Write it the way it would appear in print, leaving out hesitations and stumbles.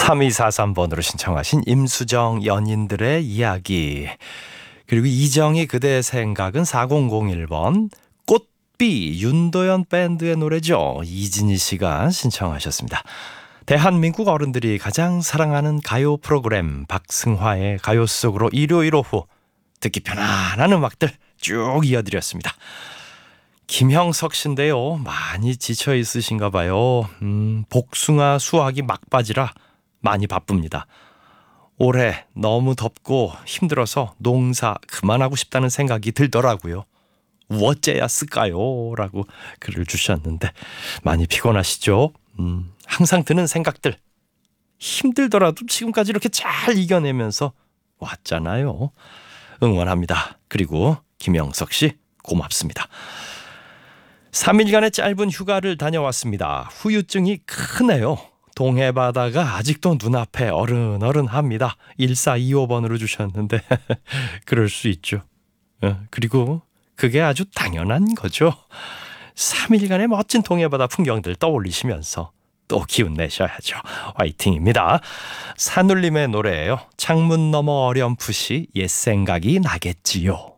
3243번으로 신청하신 임수정 연인들의 이야기, 그리고 이정희 그대의 생각은 4001번 꽃비 윤도현 밴드의 노래죠. 이진희 씨가 신청하셨습니다. 대한민국 어른들이 가장 사랑하는 가요 프로그램 박승화의 가요 속으로 일요일 오후 듣기 편안한 음악들 쭉 이어드렸습니다. 김형석 씨인데요, 많이 지쳐 있으신가 봐요. 복숭아 수확이 막바지라 많이 바쁩니다. 올해 너무 덥고 힘들어서 농사 그만하고 싶다는 생각이 들더라고요. 어째야 쓸까요? 라고 글을 주셨는데 많이 피곤하시죠? 항상 드는 생각들, 힘들더라도 지금까지 이렇게 잘 이겨내면서 왔잖아요. 응원합니다. 그리고 김영석 씨 고맙습니다. 3일간의 짧은 휴가를 다녀왔습니다. 후유증이 크네요. 동해바다가 아직도 눈앞에 어른어른합니다. 1425번으로 주셨는데 그럴 수 있죠. 그리고 그게 아주 당연한 거죠. 3일간의 멋진 동해바다 풍경들 떠올리시면서 또 기운 내셔야죠. 화이팅입니다. 산울림의 노래예요. 창문 너머 어렴풋이 옛 생각이 나겠지요.